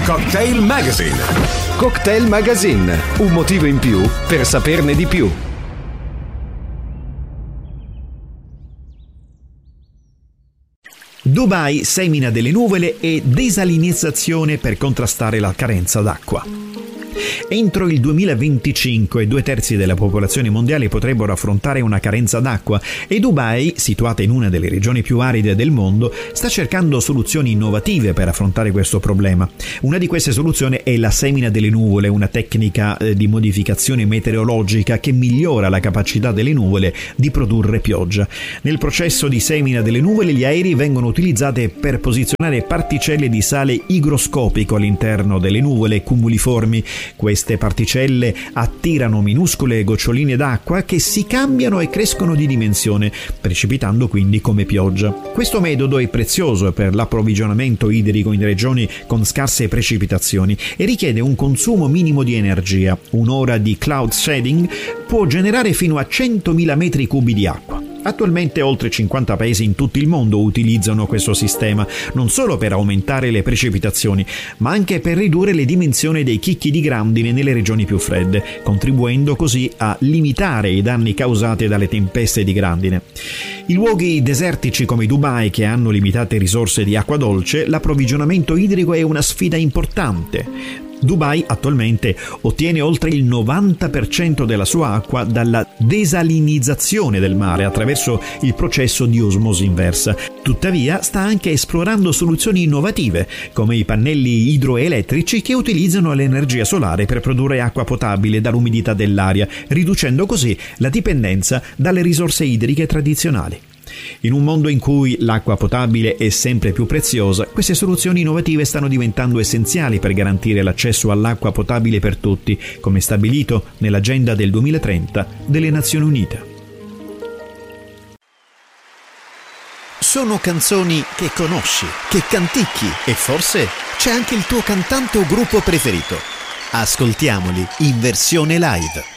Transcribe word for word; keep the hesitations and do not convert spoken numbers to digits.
Cocktail Magazine. Cocktail Magazine, un motivo in più per saperne di più. Dubai semina delle nuvole e desalinizzazione per contrastare la carenza d'acqua. Entro il duemilaventicinque due terzi della popolazione mondiale potrebbero affrontare una carenza d'acqua e Dubai, situata in una delle regioni più aride del mondo, sta cercando soluzioni innovative per affrontare questo problema. Una di queste soluzioni è la semina delle nuvole, una tecnica di modificazione meteorologica che migliora la capacità delle nuvole di produrre pioggia. Nel processo di semina delle nuvole gli aerei vengono utilizzati per posizionare particelle di sale igroscopico all'interno delle nuvole cumuliformi. Queste particelle attirano minuscole goccioline d'acqua che si cambiano e crescono di dimensione, precipitando quindi come pioggia. Questo metodo è prezioso per l'approvvigionamento idrico in regioni con scarse precipitazioni e richiede un consumo minimo di energia. Un'ora di cloud shedding può generare fino a centomila metri cubi di acqua. Attualmente oltre cinquanta paesi in tutto il mondo utilizzano questo sistema, non solo per aumentare le precipitazioni, ma anche per ridurre le dimensioni dei chicchi di grandine nelle regioni più fredde, contribuendo così a limitare i danni causati dalle tempeste di grandine. In luoghi desertici come Dubai, che hanno limitate risorse di acqua dolce, l'approvvigionamento idrico è una sfida importante. Dubai attualmente ottiene oltre il novanta per cento della sua acqua dalla desalinizzazione del mare attraverso il processo di osmosi inversa. Tuttavia sta anche esplorando soluzioni innovative come i pannelli idroelettrici che utilizzano l'energia solare per produrre acqua potabile dall'umidità dell'aria, riducendo così la dipendenza dalle risorse idriche tradizionali. In un mondo in cui l'acqua potabile è sempre più preziosa, queste soluzioni innovative stanno diventando essenziali per garantire l'accesso all'acqua potabile per tutti, come stabilito nell'Agenda del duemilatrenta delle Nazioni Unite. Sono canzoni che conosci, che canticchi e forse c'è anche il tuo cantante o gruppo preferito. Ascoltiamoli in versione live.